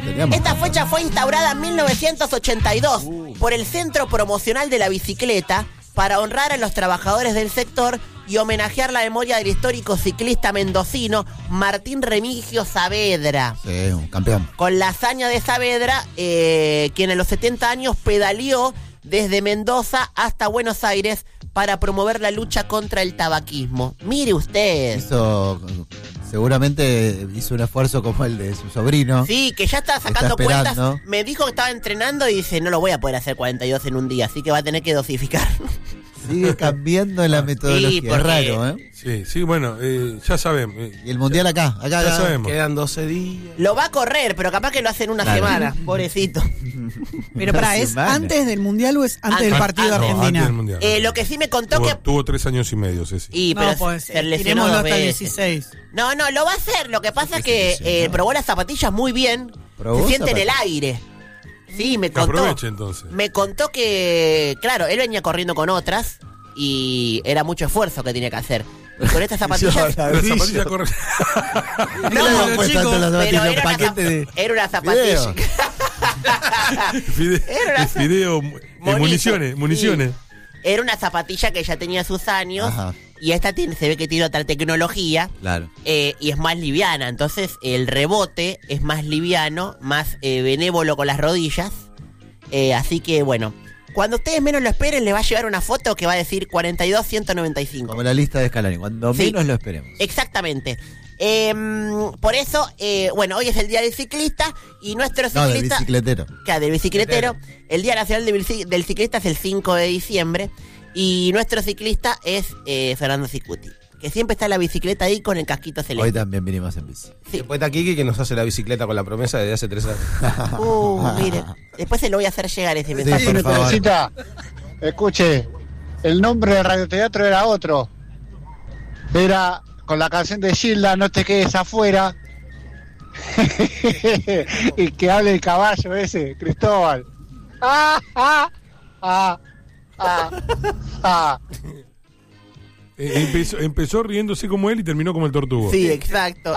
Esta fecha fue instaurada en 1982 por el Centro Promocional de la Bicicleta para honrar a los trabajadores del sector y homenajear la memoria del histórico ciclista mendocino Martín Remigio Saavedra. Sí, un campeón. Con la hazaña de Saavedra, quien a los 70 años pedaleó desde Mendoza hasta Buenos Aires para promover la lucha contra el tabaquismo. Mire usted. Seguramente hizo un esfuerzo como el de su sobrino. Sí, que ya está sacando cuentas. Me dijo que estaba entrenando y dice, no lo voy a poder hacer 42 en un día, así que va a tener que dosificar. Sigue cambiando la metodología, es raro, ¿eh? Sí, bueno, ya sabemos. Y el mundial acá ya sabemos. Quedan 12 días. Lo va a correr, pero capaz que lo hace en una semana, pobrecito. Pero ¿es antes del mundial o es antes del partido de Argentina? Antes del mundial. Lo que sí me contó tuvo 3 años y medio, sí. Y, pero pues se lesionó hasta 2 el veces. 16. No, lo va a hacer. Lo que pasa es que probó las zapatillas muy bien. Se siente en el aire. Sí, me contó. Aproveche entonces. Me contó que, claro, él venía corriendo con otras y era mucho esfuerzo que tenía que hacer. Y con estas zapatillas... Las zapatillas corren. No, chicos, pero era una zapatilla. Fideo, municiones. Era una zapatilla que ya tenía sus años. Ajá. Y esta se ve que tiene otra tecnología. Claro. Y es más liviana. Entonces el rebote es más liviano, más benévolo con las rodillas. Así que bueno, cuando ustedes menos lo esperen, le va a llegar una foto que va a decir 42.195. Como la lista de Scalani, cuando menos lo esperemos. Exactamente. Por eso, bueno, hoy es el Día del Ciclista y nuestro ciclista... No, del bicicletero. Claro, del bicicletero. El Día Nacional del Ciclista es el 5 de diciembre y nuestro ciclista es Fernando Cicuti, que siempre está en la bicicleta ahí con el casquito celeste. Hoy también vinimos en bici. Sí. Después está Kiki que nos hace la bicicleta con la promesa desde hace 3 años. Mire, después se lo voy a hacer llegar ese mensaje. Sí, por favor. Teresita, escuche, el nombre del radioteatro era otro. Era... con la canción de Gilda, No te quedes afuera. Y que hable el caballo ese, Cristóbal. Empezó riéndose como él y terminó como el tortugo. Sí, exacto.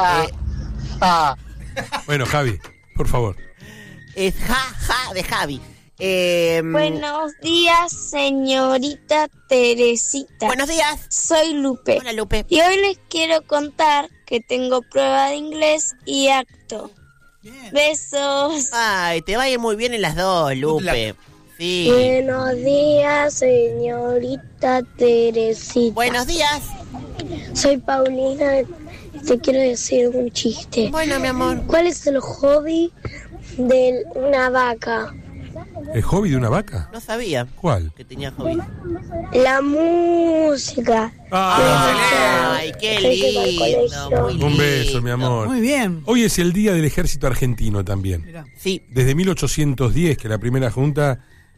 Bueno, Javi, por favor. Es ja de Javi. Buenos días, señorita Teresita. Buenos días. Soy Lupe. Hola, Lupe. Y hoy les quiero contar que tengo prueba de inglés y acto. Bien. Besos. Ay, te va a ir muy bien en las dos, Lupe. Sí. Buenos días, señorita Teresita. Buenos días. Soy Paulina y te quiero decir un chiste. Bueno, mi amor. ¿Cuál es el hobby de una vaca? ¿El hobby de una vaca? No sabía. ¿Cuál? Que tenía hobby. La música. Ay, qué lindo. Muy lindo. Un beso, mi amor. Muy bien. Hoy es el Día del Ejército Argentino también. Mirá. Sí. Desde 1810, que la primera junta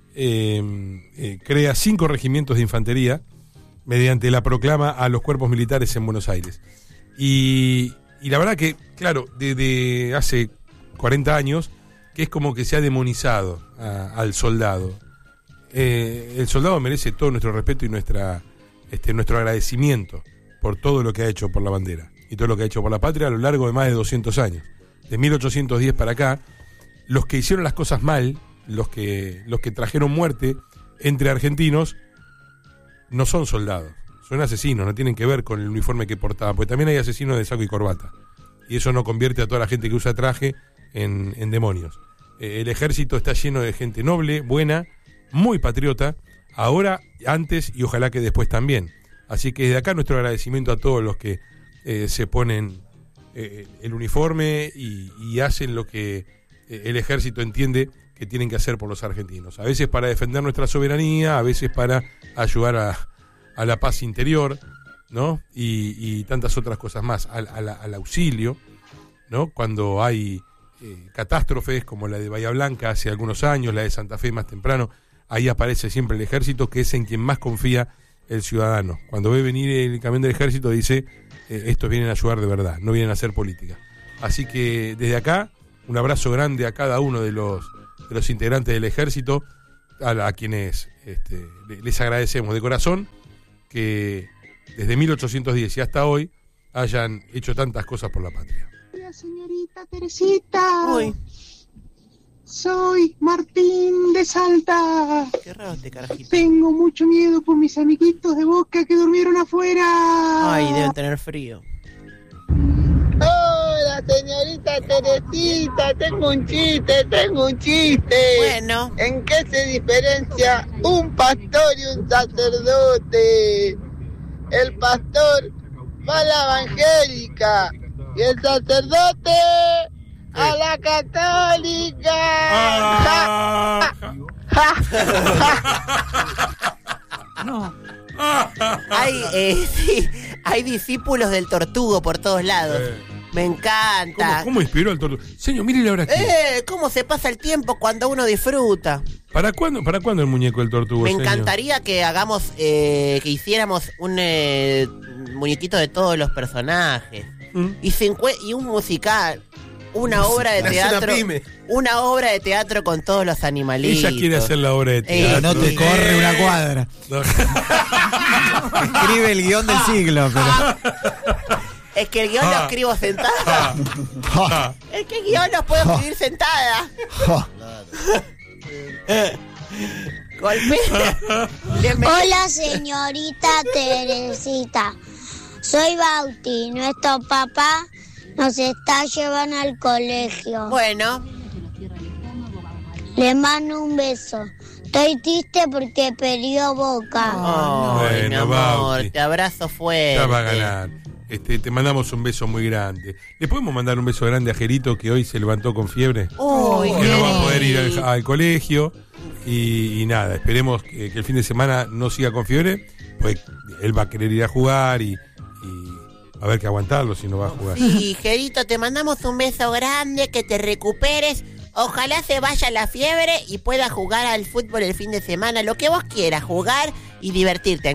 crea 5 regimientos de infantería mediante la proclama a los cuerpos militares en Buenos Aires. Y la verdad que, claro, desde hace 40 años, que es como que se ha demonizado al soldado. El soldado merece todo nuestro respeto y nuestro agradecimiento por todo lo que ha hecho por la bandera y todo lo que ha hecho por la patria a lo largo de más de 200 años. De 1810 para acá, los que hicieron las cosas mal, los que trajeron muerte entre argentinos, no son soldados, son asesinos, no tienen que ver con el uniforme que portaban, porque también hay asesinos de saco y corbata, y eso no convierte a toda la gente que usa traje en demonios. El ejército está lleno de gente noble, buena, muy patriota, ahora, antes y ojalá que después también. Así que desde acá nuestro agradecimiento a todos los que se ponen el uniforme y hacen lo que el ejército entiende que tienen que hacer por los argentinos. A veces para defender nuestra soberanía, a veces para ayudar a la paz interior, ¿no? Y tantas otras cosas más, al auxilio, ¿no? Cuando hay catástrofes como la de Bahía Blanca hace algunos años, la de Santa Fe más temprano, ahí aparece siempre el ejército, que es en quien más confía el ciudadano. Cuando ve venir el camión del ejército dice, estos vienen a ayudar de verdad, no vienen a hacer política. Así que desde acá, un abrazo grande a cada uno de los integrantes del ejército, a quienes les agradecemos de corazón que desde 1810 y hasta hoy hayan hecho tantas cosas por la patria. Señorita Teresita. Uy. Soy Martín de Salta. Qué raro este carajito. Tengo mucho miedo por mis amiguitos de Boca que durmieron afuera. Ay, deben tener frío. Hola, señorita Teresita, tengo un chiste. Bueno. ¿En qué se diferencia un pastor y un sacerdote? El pastor va a la evangélica y el sacerdote a la católica. No. Hay discípulos del Tortugo por todos lados. Me encanta. ¿Cómo inspiró al Tortugo? Señor, mire ahora aquí. ¿Cómo se pasa el tiempo cuando uno disfruta? ¿Para cuándo el muñeco del Tortugo? Me señor? encantaría que hagamos, que hiciéramos un muñequito de todos los personajes. Y un musical. Una obra de teatro. Una obra de teatro con todos los animalitos. Ella quiere hacer la obra de teatro. No te corre una cuadra. No. Escribe el guión del siglo, pero. Es que el guión lo escribo sentada. Es que el guión lo puedo escribir sentada. Golpea. Hola, señorita Teresita. Soy Bauti. Nuestro papá nos está llevando al colegio. Bueno. Le mando un beso. Estoy triste porque perdió Boca. Ay, mi amor, Bauti. te abrazo fuerte. Ya va a ganar. Te mandamos un beso muy grande. ¿Le podemos mandar un beso grande a Gerito, que hoy se levantó con fiebre? Uy, que no va a poder ir al colegio. Y nada, esperemos que el fin de semana no siga con fiebre, pues él va a querer ir a jugar y va a haber que aguantarlo si no va a jugar. Sí, Gerito, te mandamos un beso grande, que te recuperes. Ojalá se vaya la fiebre y pueda jugar al fútbol el fin de semana, lo que vos quieras, jugar y divertirte.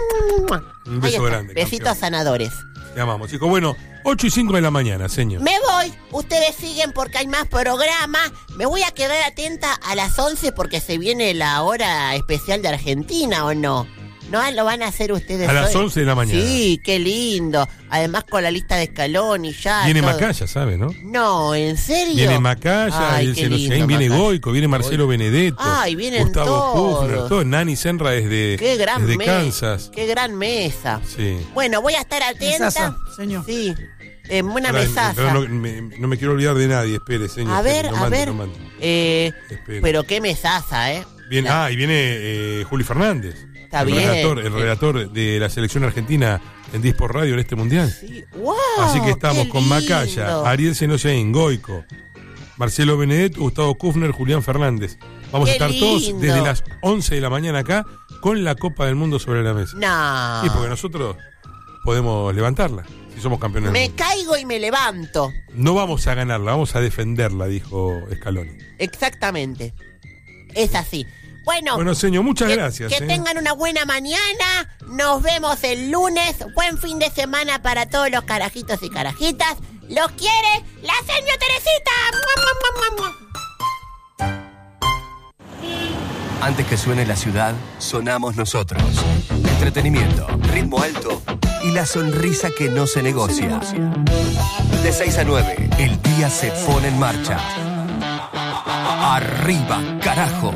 Un beso grande. Besitos campeón. sanadores. Te amamos, chicos. Bueno, 8:05 de la mañana, señor. Me voy, ustedes siguen porque hay más programas. Me voy a quedar atenta a las 11 porque se viene la hora especial de Argentina, ¿o no? ¿No lo van a hacer ustedes A las hoy? 11 de la mañana. Sí, qué lindo. Además con la lista de Scaloni ya. Viene todo. Macaya, ¿sabe, no? No, ¿en serio? Viene Macaya, Ay, el qué Celosiaín, lindo, viene Macaya. Goico, viene Marcelo Benedetto. Ay, vienen Gustavo todos. Kufner, todo. Nani Senra desde Kansas. Qué gran mesa. Sí. Bueno, voy a estar atenta. Mesaza, señor. Sí, una Pará, mesaza. pero no me quiero olvidar de nadie, espere, señor. A ver, espere, a ver. no mande. Espere. Pero qué mesaza, Viene, y viene Juli Fernández. Está el bien. El relator de la selección argentina en Dispor Radio en este mundial. Sí. Wow, Así que estamos qué con Macaya, lindo. Ariel Senosiaín, Goico, Marcelo Benedetto, Gustavo Kufner, Julián Fernández. Vamos Qué a estar todos lindo. desde las 11 de la mañana acá con la Copa del Mundo sobre la mesa. No. Y porque nosotros podemos levantarla si somos campeones del Me mundo. caigo y me levanto. No vamos a ganarla, vamos a defenderla, dijo Scaloni. Exactamente. Es así. Bueno, señor, muchas gracias. Que tengan una buena mañana. Nos vemos el lunes. Buen fin de semana para todos los carajitos y carajitas. Los quiere la señora Teresita. ¡Mua, mua, mua, mua! Antes que suene la ciudad, sonamos nosotros. Entretenimiento, ritmo alto y la sonrisa que no se negocia. De 6 a 9, el día se pone en marcha. ¡Arriba, carajo!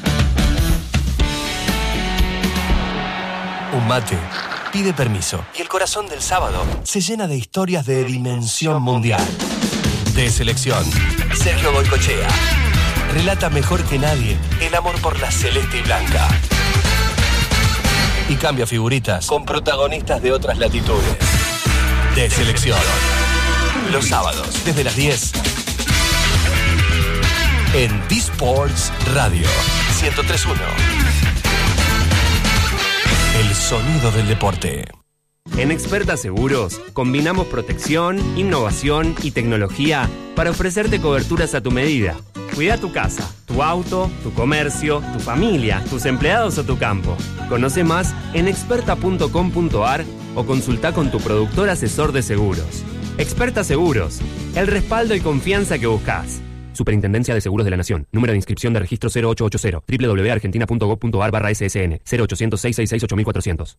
Un mate pide permiso y el corazón del sábado se llena de historias de dimensión mundial. De selección, Sergio Goicoechea relata mejor que nadie el amor por la celeste y blanca. Y cambia figuritas con protagonistas de otras latitudes. De selección. Los sábados, desde las 10. En D-Sports Radio 103.1. El sonido del deporte. En Experta Seguros, combinamos protección, innovación y tecnología para ofrecerte coberturas a tu medida. Cuida tu casa, tu auto, tu comercio, tu familia, tus empleados o tu campo. Conoce más en experta.com.ar o consulta con tu productor asesor de seguros. Experta Seguros, el respaldo y confianza que buscas. Superintendencia de Seguros de la Nación. Número de inscripción de registro 0880. www.argentina.gov.ar/ssn 0800 666 8400.